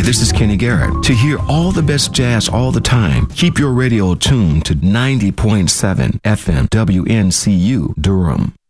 this is Kenny Garrett. To hear all the best jazz all the time, keep your radio tuned to 90.7 FM WNCU Durham.